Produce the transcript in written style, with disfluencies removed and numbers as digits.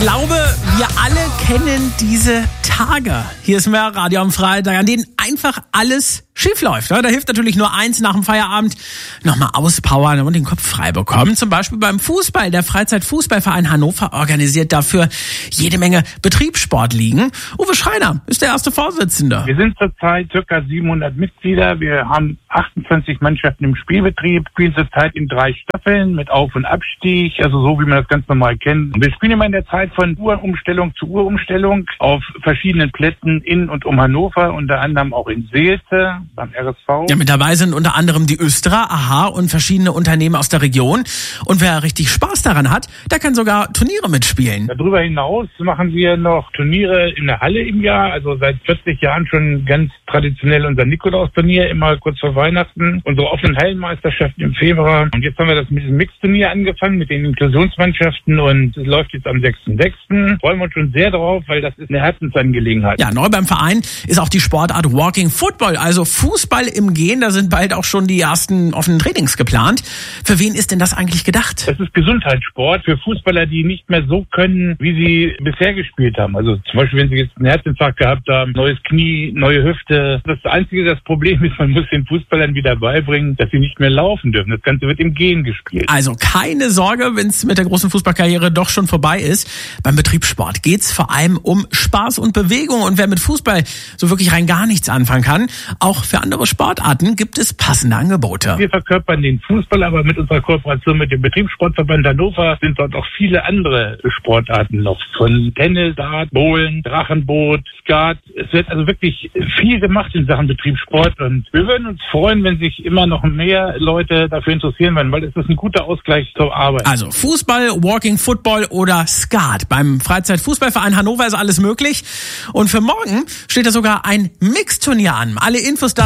glaube, wir alle kennen diese Tage. Hier ist mehr Radio am Freitag, an denen einfach alles schief läuft. Da hilft natürlich nur eins: nach dem Feierabend nochmal auspowern und den Kopf frei bekommen. Zum Beispiel beim Fußball. Der Freizeitfußballverein Hannover organisiert dafür jede Menge Betriebssportligen. Uwe Schreiner ist der erste Vorsitzende. Wir sind zurzeit ca. 700 Mitglieder. Wir haben 28 Mannschaften im Spielbetrieb, spielen zurzeit in 3 Staffeln mit Auf- und Abstieg, also so wie man das ganz normal kennt. Wir spielen immer in der Zeit von Uhrumstellung zu Uhrumstellung auf verschiedenen Plätzen in und um Hannover, unter anderem auch in Seelte beim RSV. Ja, mit dabei sind unter anderem die Östra, AHA und verschiedene Unternehmen aus der Region. Und wer richtig Spaß daran hat, der kann sogar Turniere mitspielen. Darüber hinaus machen wir noch Turniere in der Halle im Jahr, also seit 40 Jahren schon ganz traditionell unser Nikolaus-Turnier, immer kurz vor Weihnachten. Unsere offenen Hallenmeisterschaften im Februar. Und jetzt haben wir das mit diesem Mixturnier angefangen, mit den Inklusionsmannschaften, und es läuft jetzt am 6.6. Freuen wir uns schon sehr drauf, weil das ist eine Herzensangelegenheit. Ja, neu beim Verein ist auch die Sportart Walking Football, also Fußball im Gehen. Da sind bald auch schon die ersten offenen Trainings geplant. Für wen ist denn das eigentlich gedacht? Das ist Gesundheitssport für Fußballer, die nicht mehr so können, wie sie bisher gespielt haben. Also zum Beispiel, wenn sie jetzt einen Herzinfarkt gehabt haben, neues Knie, neue Hüfte. Das einzige, das Problem ist, man muss den Fußballern wieder beibringen, dass sie nicht mehr laufen dürfen. Das Ganze wird im Gehen gespielt. Also keine Sorge, wenn es mit der großen Fußballkarriere doch schon vorbei ist. Beim Betriebssport geht's vor allem um Spaß und Bewegung. Und wer mit Fußball so wirklich rein gar nichts anfangen kann, auch für andere Sportarten gibt es passende Angebote. Wir verkörpern den Fußball, aber mit unserer Kooperation mit dem Betriebssportverband Hannover sind dort auch viele andere Sportarten noch. Von Tennis, Dart, Bowlen, Drachenboot, Skat. Es wird also wirklich viel gemacht in Sachen Betriebssport. Und wir würden uns freuen, wenn sich immer noch mehr Leute dafür interessieren werden, weil es ist ein guter Ausgleich zur Arbeit. Also Fußball, Walking Football oder Skat. Beim Freizeitfußballverein Hannover ist alles möglich. Und für morgen steht da sogar ein Mixturnier an. Alle Infos da